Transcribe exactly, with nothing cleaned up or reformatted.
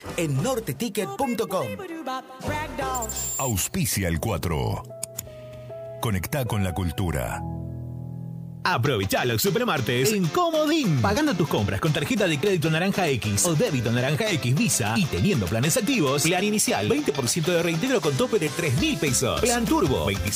en norte ticket punto com. Auspicia el cuatro. Conectá con la cultura. Aprovechá los supermartes en Comodín. Pagando tus compras con tarjeta de crédito Naranja X o débito Naranja X Visa y teniendo planes activos, plan inicial veinte por ciento de reintegro con tope de tres mil pesos. Plan Turbo